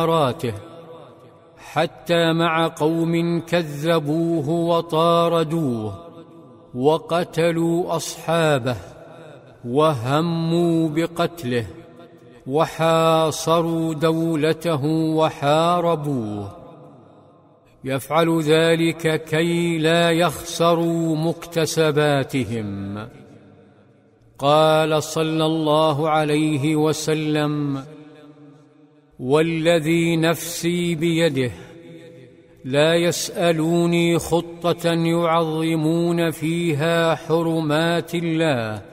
ومؤامراته، حتى مع قوم كذبوه وطاردوه وقتلوا أصحابه وهموا بقتله وحاصروا دولته وحاربوه، يفعل ذلك كي لا يخسروا مكتسباتهم. قال صلى الله عليه وسلم: والذي نفسي بيده لا يسألوني خطة يعظمون فيها حرمات الله